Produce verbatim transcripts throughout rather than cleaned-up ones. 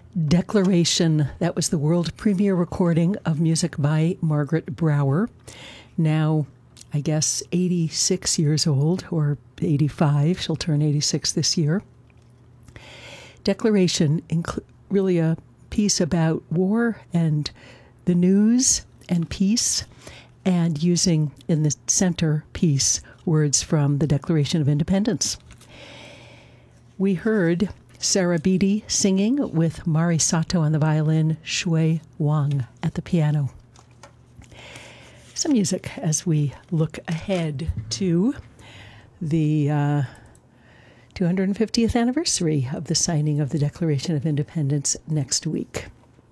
Declaration. That was the world premiere recording of music by Margaret Brower. Now, I guess, eighty-six years old, or eighty-five. She'll turn eighty-six this year. Declaration, inc- really a piece about war and the news and peace, and using in the center piece words from the Declaration of Independence. We heard Sarah Beatty singing with Mari Sato on the violin, Shui Wang at the piano. Some music as we look ahead to the uh, two hundred fiftieth anniversary of the signing of the Declaration of Independence next week.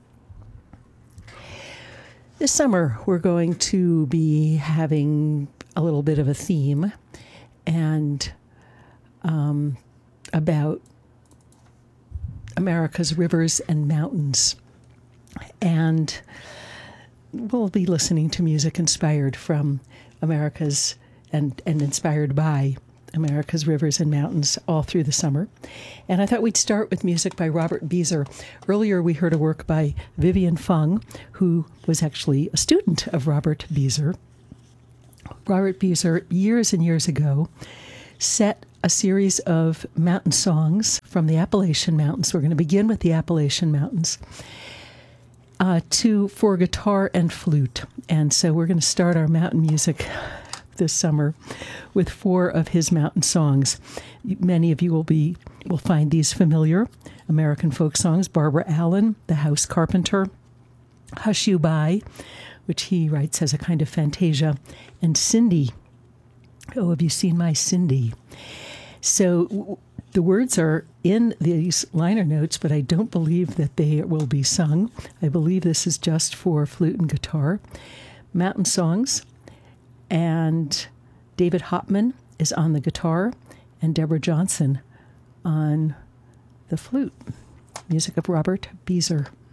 This summer, we're going to be having a little bit of a theme and um, about America's rivers and mountains. And we'll be listening to music inspired from America's and, and inspired by America's rivers and mountains all through the summer. And I thought we'd start with music by Robert Beezer. Earlier we heard a work by Vivian Fung, who was actually a student of Robert Beezer. Robert Beezer, years and years ago, set a series of mountain songs from the Appalachian Mountains. We're going to begin with the Appalachian Mountains uh, to for guitar and flute. And so we're going to start our mountain music this summer with four of his mountain songs. Many of you will be will find these familiar. American folk songs: Barbara Allen, The House Carpenter, Hush You By, which he writes as a kind of fantasia, and Cindy. Oh, have you seen my Cindy? So w- the words are in these liner notes, but I don't believe that they will be sung. I believe this is just for flute and guitar. Mountain songs. And David Hopman is on the guitar, and Deborah Johnson on the flute. Music of Robert Beezer.